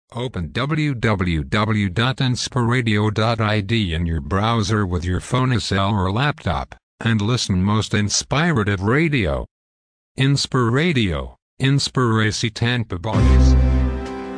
Open www.inspiradio.id in your browser with your phone, cell or laptop, and listen most inspirative radio. Inspiradio, Inspiracy Tampa Boys.